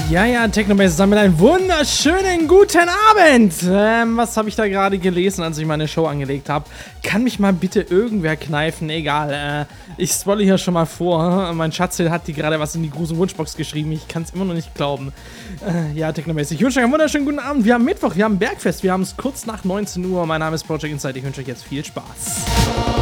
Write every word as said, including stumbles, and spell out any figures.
Ja, ja, Technomaze sammelt einen wunderschönen guten Abend. Ähm, was habe ich da gerade gelesen, als ich meine Show angelegt habe? Kann mich mal bitte irgendwer kneifen? Egal, äh, ich spoile hier schon mal vor. Mein Schatz hat die gerade was in die große Wunschbox geschrieben. Ich kann es immer noch nicht glauben. Äh, ja, Technomaze, ich wünsche euch einen wunderschönen guten Abend. Wir haben Mittwoch, wir haben Bergfest, wir haben es kurz nach neunzehn Uhr. Mein Name ist Project Insight, ich wünsche euch jetzt viel Spaß.